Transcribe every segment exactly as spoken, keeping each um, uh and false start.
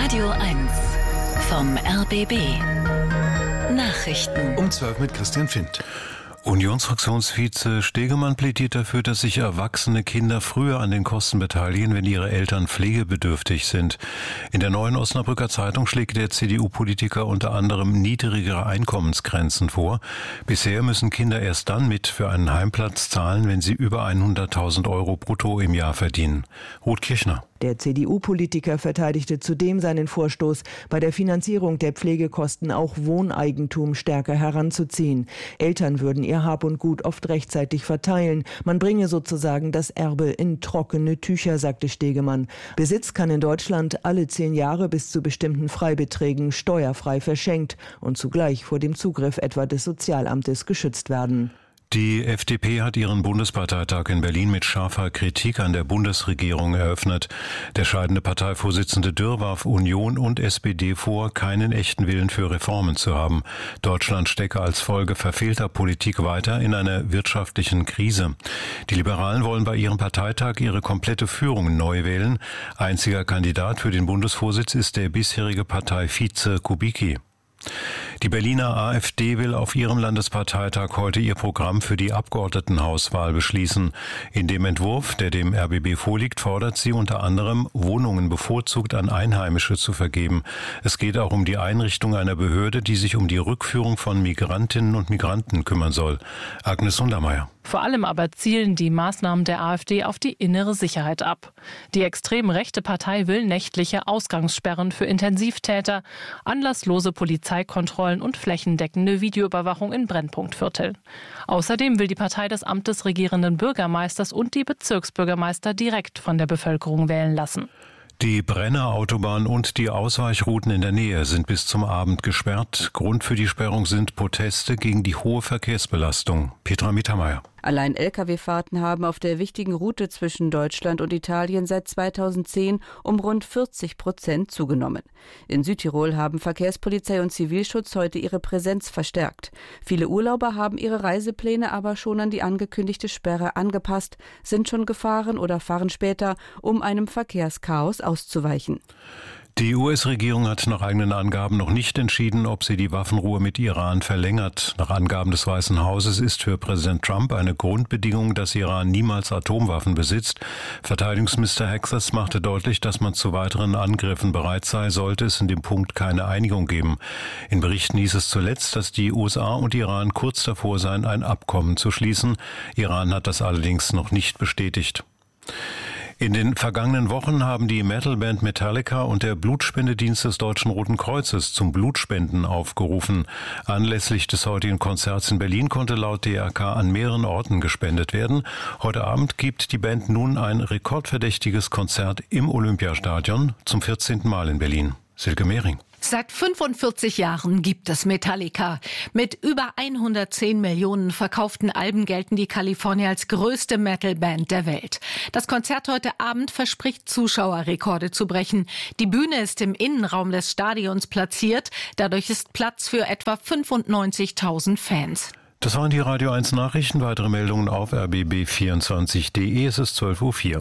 Radio eins vom R B B. Nachrichten. Um zwölf mit Christian Findt. Unionsfraktionsvize Stegemann plädiert dafür, dass sich erwachsene Kinder früher an den Kosten beteiligen, wenn ihre Eltern pflegebedürftig sind. In der Neuen Osnabrücker Zeitung schlägt der C D U-Politiker unter anderem niedrigere Einkommensgrenzen vor. Bisher müssen Kinder erst dann mit für einen Heimplatz zahlen, wenn sie über hunderttausend Euro brutto im Jahr verdienen. Ruth Kirchner. Der C D U-Politiker verteidigte zudem seinen Vorstoß, bei der Finanzierung der Pflegekosten auch Wohneigentum stärker heranzuziehen. Eltern würden ihr Hab und Gut oft rechtzeitig verteilen. Man bringe sozusagen das Erbe in trockene Tücher, sagte Stegemann. Besitz kann in Deutschland alle zehn Jahre bis zu bestimmten Freibeträgen steuerfrei verschenkt und zugleich vor dem Zugriff etwa des Sozialamtes geschützt werden. Die F D P hat ihren Bundesparteitag in Berlin mit scharfer Kritik an der Bundesregierung eröffnet. Der scheidende Parteivorsitzende Dürr warf Union und S P D vor, keinen echten Willen für Reformen zu haben. Deutschland stecke als Folge verfehlter Politik weiter in einer wirtschaftlichen Krise. Die Liberalen wollen bei ihrem Parteitag ihre komplette Führung neu wählen. Einziger Kandidat für den Bundesvorsitz ist der bisherige Parteivize Kubicki. Die Berliner AfD will auf ihrem Landesparteitag heute ihr Programm für die Abgeordnetenhauswahl beschließen. In dem Entwurf, der dem R B B vorliegt, fordert sie unter anderem, Wohnungen bevorzugt an Einheimische zu vergeben. Es geht auch um die Einrichtung einer Behörde, die sich um die Rückführung von Migrantinnen und Migranten kümmern soll. Agnes Sundermeier. Vor allem aber zielen die Maßnahmen der AfD auf die innere Sicherheit ab. Die extrem rechte Partei will nächtliche Ausgangssperren für Intensivtäter, anlasslose Polizeikontrollen und flächendeckende Videoüberwachung in Brennpunktvierteln. Außerdem will die Partei das Amt des regierenden Bürgermeisters und die Bezirksbürgermeister direkt von der Bevölkerung wählen lassen. Die Brenner Autobahn und die Ausweichrouten in der Nähe sind bis zum Abend gesperrt. Grund für die Sperrung sind Proteste gegen die hohe Verkehrsbelastung. Petra Mittermeier. Allein L K W-Fahrten haben auf der wichtigen Route zwischen Deutschland und Italien seit zweitausendzehn um rund vierzig Prozent zugenommen. In Südtirol haben Verkehrspolizei und Zivilschutz heute ihre Präsenz verstärkt. Viele Urlauber haben ihre Reisepläne aber schon an die angekündigte Sperre angepasst, sind schon gefahren oder fahren später, um einem Verkehrschaos auszuweichen. Die U S-Regierung hat nach eigenen Angaben noch nicht entschieden, ob sie die Waffenruhe mit Iran verlängert. Nach Angaben des Weißen Hauses ist für Präsident Trump eine Grundbedingung, dass Iran niemals Atomwaffen besitzt. Verteidigungsminister Hexas machte deutlich, dass man zu weiteren Angriffen bereit sei, sollte es in dem Punkt keine Einigung geben. In Berichten hieß es zuletzt, dass die U S A und Iran kurz davor seien, ein Abkommen zu schließen. Iran hat das allerdings noch nicht bestätigt. In den vergangenen Wochen haben die Metalband Metallica und der Blutspendedienst des Deutschen Roten Kreuzes zum Blutspenden aufgerufen. Anlässlich des heutigen Konzerts in Berlin konnte laut D R K an mehreren Orten gespendet werden. Heute Abend gibt die Band nun ein rekordverdächtiges Konzert im Olympiastadion zum vierzehnten Mal in Berlin. Silke Mehring. Seit fünfundvierzig Jahren gibt es Metallica. Mit über hundertzehn Millionen verkauften Alben gelten die Kalifornier als größte Metalband der Welt. Das Konzert heute Abend verspricht, Zuschauerrekorde zu brechen. Die Bühne ist im Innenraum des Stadions platziert. Dadurch ist Platz für etwa fünfundneunzigtausend Fans. Das waren die Radio eins Nachrichten. Weitere Meldungen auf r b b vierundzwanzig punkt d e. Es ist zwölf Uhr vier.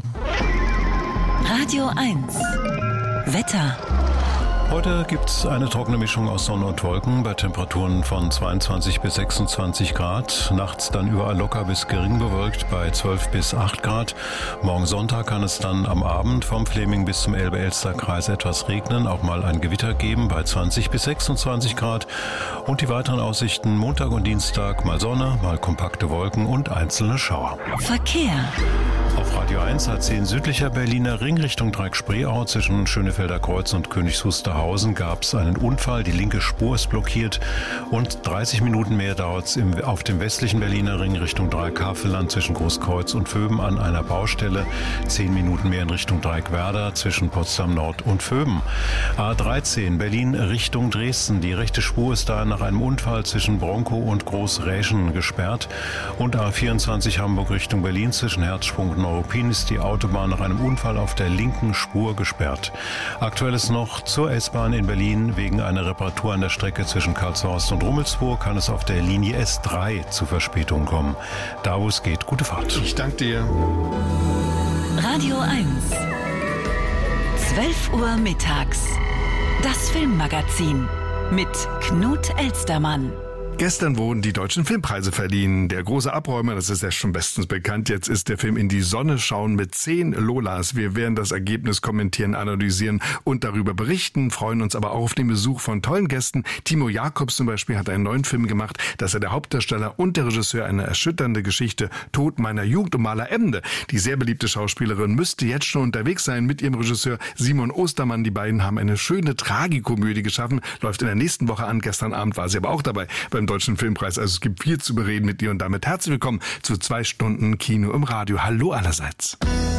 Radio eins. Wetter. Heute gibt es eine trockene Mischung aus Sonne und Wolken bei Temperaturen von zweiundzwanzig bis sechsundzwanzig Grad. Nachts dann überall locker bis gering bewölkt bei zwölf bis acht Grad. Morgen Sonntag kann es dann am Abend vom Fläming bis zum Elbe-Elster-Kreis etwas regnen, auch mal ein Gewitter geben bei zwanzig bis sechsundzwanzig Grad. Und die weiteren Aussichten Montag und Dienstag mal Sonne, mal kompakte Wolken und einzelne Schauer. Verkehr. Auf Radio eins A zehn südlicher Berliner Ring Richtung Dreieck-Spreeau zwischen Schönefelder Kreuz und Königs Wusterhausen gab es einen Unfall. Die linke Spur ist blockiert und dreißig Minuten mehr dauert es auf dem westlichen Berliner Ring Richtung Dreieck-Havelland zwischen Großkreuz und Vöben an einer Baustelle. Zehn Minuten mehr in Richtung Dreieck-Werder zwischen Potsdam Nord und Vöben. A dreizehn Berlin Richtung Dresden. Die rechte Spur ist da nach einem Unfall zwischen Bronkow und Großräschen gesperrt. Und A vierundzwanzig Hamburg Richtung Berlin zwischen Herzsprung und Neuruppin ist die Autobahn nach einem Unfall auf der linken Spur gesperrt. Aktuell ist noch zur S-Bahn in Berlin wegen einer Reparatur an der Strecke zwischen Karlshorst und Rummelsburg kann es auf der Linie S drei zu Verspätungen kommen. Da wo es geht, gute Fahrt. Ich danke dir. Radio eins. zwölf Uhr mittags. Das Filmmagazin mit Knut Elstermann. Gestern wurden die deutschen Filmpreise verliehen. Der große Abräumer, das ist ja schon bestens bekannt. Jetzt ist der Film In die Sonne schauen mit zehn Lolas. Wir werden das Ergebnis kommentieren, analysieren und darüber berichten, freuen uns aber auch auf den Besuch von tollen Gästen. Timo Jacobs zum Beispiel hat einen neuen Film gemacht. Da ist er der Hauptdarsteller und der Regisseur, eine erschütternde Geschichte, Tod meiner Jugend, um Maler Emde. Die sehr beliebte Schauspielerin müsste jetzt schon unterwegs sein mit ihrem Regisseur Simon Ostermann. Die beiden haben eine schöne Tragikomödie geschaffen, läuft in der nächsten Woche an. Gestern Abend war sie aber auch dabei beim Deutschen Filmpreis. Also es gibt viel zu bereden mit dir und damit herzlich willkommen zu zwei Stunden Kino im Radio. Hallo allerseits.